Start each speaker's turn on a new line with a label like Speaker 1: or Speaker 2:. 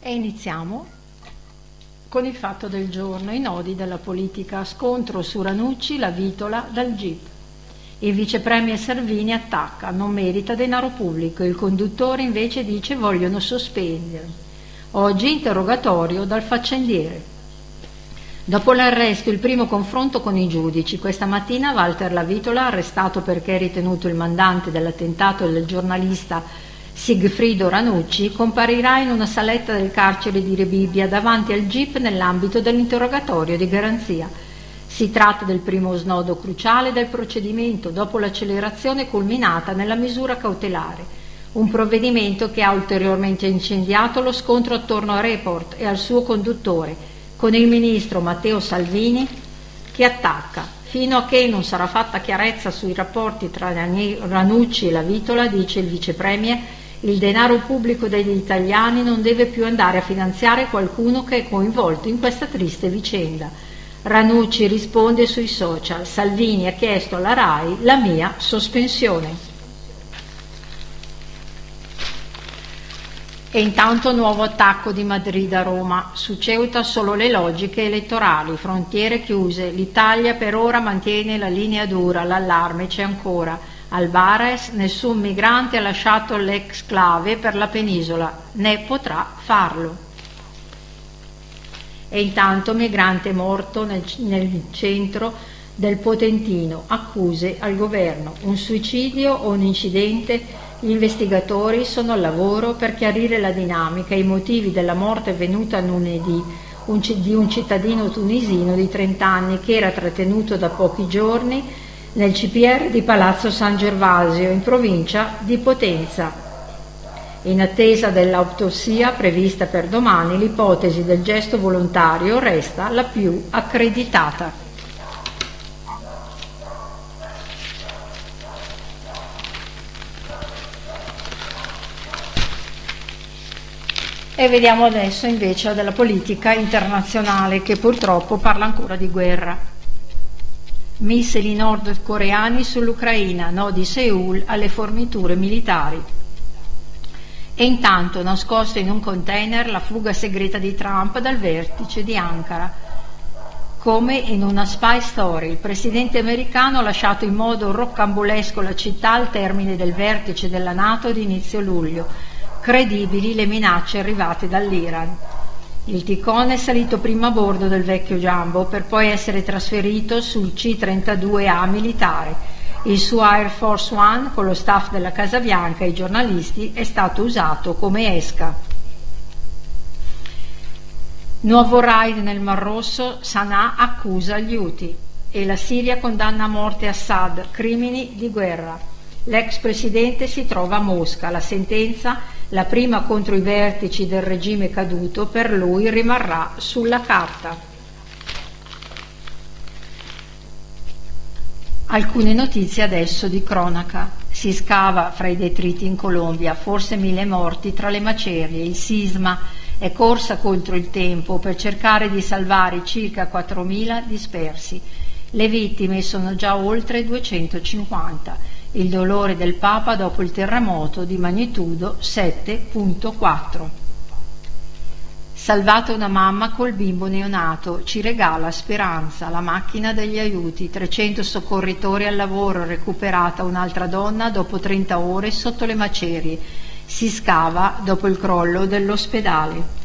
Speaker 1: E iniziamo con il fatto del giorno, i nodi della politica, scontro su Ranucci, la vitola dal GIP. Il vice premier Salvini attacca, non merita denaro pubblico, il conduttore invece dice vogliono sospendere. Oggi interrogatorio dal faccendiere. Dopo l'arresto, il primo confronto con i giudici. Questa mattina Walter Lavitola, arrestato perché è ritenuto il mandante dell'attentato del giornalista Sigfrido Ranucci, comparirà in una saletta del carcere di Rebibbia davanti al GIP nell'ambito dell'interrogatorio di garanzia. Si tratta del primo snodo cruciale del procedimento dopo l'accelerazione culminata nella misura cautelare, un provvedimento che ha ulteriormente incendiato lo scontro attorno a Report e al suo conduttore, con il ministro Matteo Salvini che attacca. Fino a che non sarà fatta chiarezza sui rapporti tra Ranucci e Lavitola, dice il vice premier, il denaro pubblico degli italiani non deve più andare a finanziare qualcuno che è coinvolto in questa triste vicenda. Ranucci risponde sui social: Salvini ha chiesto alla RAI la mia sospensione. E intanto nuovo attacco di Madrid a Roma. Su Ceuta solo le logiche elettorali, frontiere chiuse, l'Italia per ora mantiene la linea dura, l'allarme c'è ancora. Alvarez, nessun migrante ha lasciato l'exclave per la penisola, né potrà farlo. E intanto migrante morto nel centro del Potentino, accuse al governo, un suicidio o un incidente? Gli investigatori sono al lavoro per chiarire la dinamica e i motivi della morte avvenuta lunedì di un cittadino tunisino di 30 anni che era trattenuto da pochi giorni nel CPR di Palazzo San Gervasio in provincia di Potenza. In attesa dell'autopsia prevista per domani, l'ipotesi del gesto volontario resta la più accreditata. E vediamo adesso invece della politica internazionale, che purtroppo parla ancora di guerra. Missili nordcoreani sull'Ucraina, no di Seul alle forniture militari. E intanto nascosto in un container la fuga segreta di Trump dal vertice di Ankara. Come in una spy story, il presidente americano ha lasciato in modo roccambolesco la città al termine del vertice della NATO di inizio luglio. Credibili le minacce arrivate dall'Iran. Il Ticone è salito prima a bordo del vecchio Jumbo per poi essere trasferito sul C-32A militare. Il suo Air Force One, con lo staff della Casa Bianca e i giornalisti, è stato usato come esca. Nuovo raid nel Mar Rosso, Sana'a accusa gli Houthi e la Siria condanna a morte Assad, crimini di guerra. L'ex presidente si trova a Mosca, la sentenza, la prima contro i vertici del regime caduto, per lui rimarrà sulla carta. Alcune notizie adesso di cronaca. Si scava fra i detriti in Colombia, forse 1000 morti tra le macerie, il sisma è corsa contro il tempo per cercare di salvare i circa 4.000 dispersi. Le vittime sono già oltre 250. Il dolore del Papa dopo il terremoto di magnitudo 7.4. Salvata una mamma col bimbo neonato, ci regala speranza, la macchina degli aiuti, 300 soccorritori al lavoro, recuperata un'altra donna dopo 30 ore sotto le macerie, si scava dopo il crollo dell'ospedale.